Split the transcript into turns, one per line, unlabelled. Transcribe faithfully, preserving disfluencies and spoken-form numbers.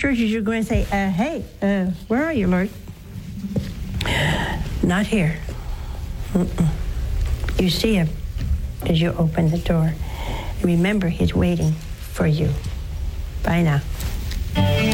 churches, you're going to say, uh, hey, uh, where are you, Lord? Not here. Mm-mm. You see him as you open the door. Remember, he's waiting for you. Bye now.